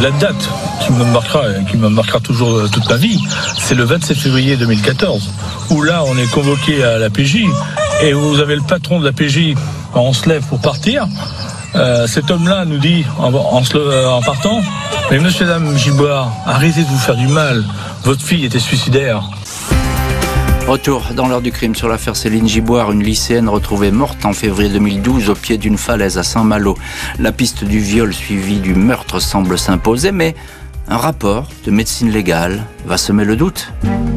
la date qui me marquera toujours toute ma vie, c'est le 27 février 2014, où là on est convoqué à la PJ, et vous avez le patron de la PJ, on se lève pour partir. Cet homme-là nous dit, en partant, mais monsieur, dame Giboire, arrêtez de vous faire du mal, votre fille était suicidaire. Retour dans l'heure du crime sur l'affaire Céline Giboire, une lycéenne retrouvée morte en février 2012 au pied d'une falaise à Saint-Malo. La piste du viol suivie du meurtre semble s'imposer, mais un rapport de médecine légale va semer le doute.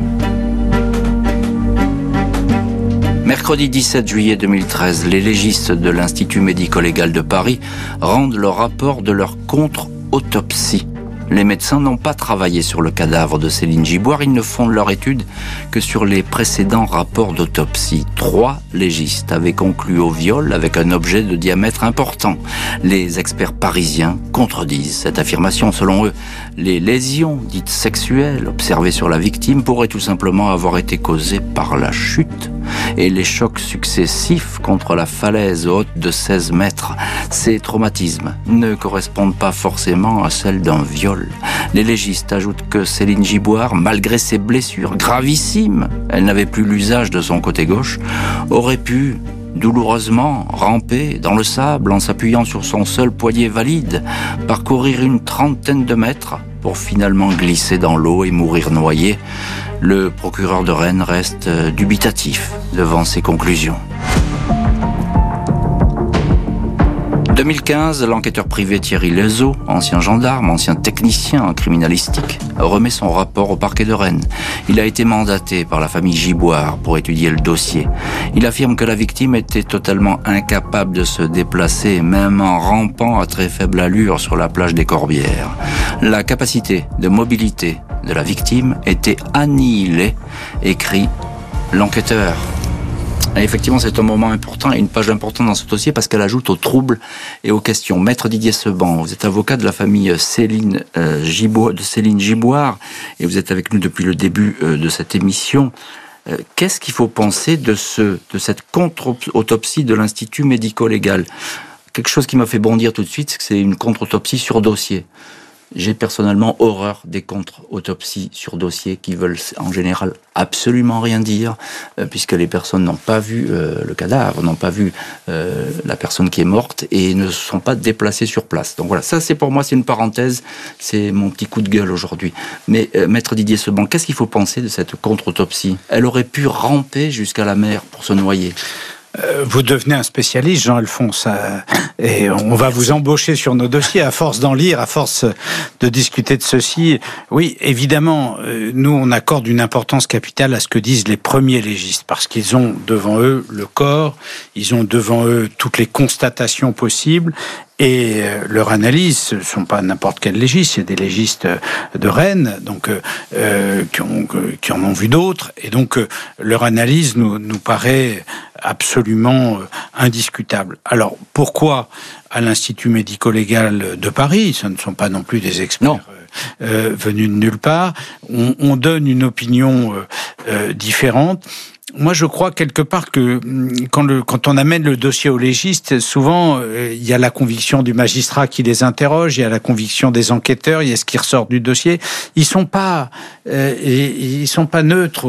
Mercredi 17 juillet 2013, les légistes de l'Institut médico-légal de Paris rendent le rapport de leur contre-autopsie. Les médecins n'ont pas travaillé sur le cadavre de Céline Giboire, ils ne font leur étude que sur les précédents rapports d'autopsie. 3 légistes avaient conclu au viol avec un objet de diamètre important. Les experts parisiens contredisent cette affirmation. Selon eux, les lésions dites sexuelles observées sur la victime pourraient tout simplement avoir été causées par la chute et les chocs successifs contre la falaise haute de 16 mètres. Ces traumatismes ne correspondent pas forcément à celles d'un viol. Les légistes ajoutent que Céline Giboire, malgré ses blessures gravissimes, elle n'avait plus l'usage de son côté gauche, aurait pu douloureusement ramper dans le sable en s'appuyant sur son seul poignet valide, parcourir une 30aine de mètres pour finalement glisser dans l'eau et mourir noyé. Le procureur de Rennes reste dubitatif devant ces conclusions. 2015, l'enquêteur privé Thierry Lezeau, ancien gendarme, ancien technicien en criminalistique, remet son rapport au parquet de Rennes. Il a été mandaté par la famille Giboire pour étudier le dossier. Il affirme que la victime était totalement incapable de se déplacer, même en rampant à très faible allure sur la plage des Corbières. La capacité de mobilité de la victime était annihilée, écrit l'enquêteur. Et effectivement, c'est un moment important et une page importante dans ce dossier parce qu'elle ajoute aux troubles et aux questions. Maître Didier Seban, vous êtes avocat de la famille Céline Giboire et vous êtes avec nous depuis le début de cette émission. Qu'est-ce qu'il faut penser de cette contre-autopsie de l'Institut médico-légal ? Quelque chose qui m'a fait bondir tout de suite, c'est que c'est une contre-autopsie sur dossier. J'ai personnellement horreur des contre-autopsies sur dossier qui veulent en général absolument rien dire, puisque les personnes n'ont pas vu le cadavre, n'ont pas vu la personne qui est morte et ne se sont pas déplacées sur place. Donc voilà, ça c'est pour moi, c'est une parenthèse, c'est mon petit coup de gueule aujourd'hui. Mais Maître Didier Seban, qu'est-ce qu'il faut penser de cette contre-autopsie ? Elle aurait pu ramper jusqu'à la mer pour se noyer. Vous devenez un spécialiste, Jean-Alphonse, et on va vous embaucher sur nos dossiers à force d'en lire, à force de discuter de ceci. Oui, évidemment, nous, on accorde une importance capitale à ce que disent les premiers légistes, parce qu'ils ont devant eux le corps, ils ont devant eux toutes les constatations possibles, et leur analyse, ce ne sont pas n'importe quel légiste, c'est des légistes de Rennes, donc qui en ont vu d'autres, et donc leur analyse nous paraît absolument indiscutable. Alors pourquoi à l'Institut médico-légal de Paris, ce ne sont pas non plus des experts venus de nulle part, on donne une opinion différente. Moi, je crois quelque part que quand on amène le dossier aux légistes, souvent il y a la conviction du magistrat qui les interroge, il y a la conviction des enquêteurs, il y a ce qui ressort du dossier. Ils sont pas neutres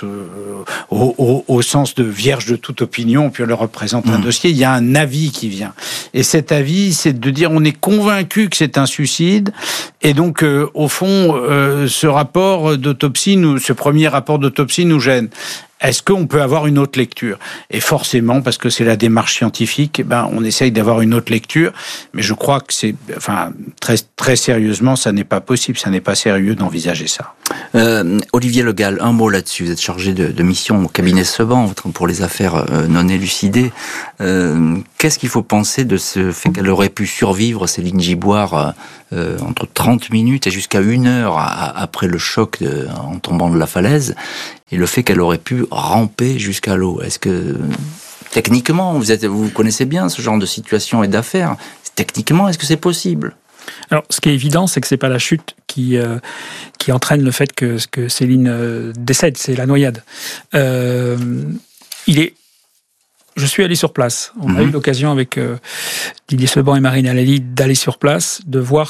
au sens de vierge de toute opinion. Puis on leur représente un dossier. Il y a un avis qui vient, et cet avis, c'est de dire on est convaincu que c'est un suicide, et donc au fond, ce rapport d'autopsie, ce premier rapport d'autopsie nous gêne. Est-ce qu'on peut avoir une autre lecture ? Et forcément, parce que c'est la démarche scientifique, on essaye d'avoir une autre lecture. Mais je crois que très, très sérieusement, ça n'est pas possible, ça n'est pas sérieux d'envisager ça. Olivier Le Gall, un mot là-dessus. Vous êtes chargé de mission au cabinet Seban pour les affaires non élucidées. Qu'est-ce qu'il faut penser de ce fait qu'elle aurait pu survivre, Céline Giboire, entre 30 minutes et jusqu'à 1 heure après le choc en tombant de la falaise, et le fait qu'elle aurait pu ramper jusqu'à l'eau? Est-ce que, techniquement, vous connaissez bien ce genre de situation et d'affaires, techniquement, est-ce que c'est possible? Alors, ce qui est évident, c'est que c'est pas la chute qui entraîne le fait que Céline décède, c'est la noyade. Je suis allé sur place. On a eu l'occasion avec Didier Seban et Marine Alali d'aller sur place, de voir